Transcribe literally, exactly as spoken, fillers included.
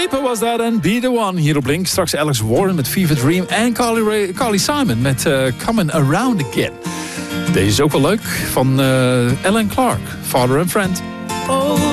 Lipa was dat en Be The One hier op Blink. Straks Alex Warren met Fever Dream en Carly, Ray, Carly Simon met uh, Coming Around Again. Deze is ook wel leuk van uh, Alan Clark, Father and Friend. Oh.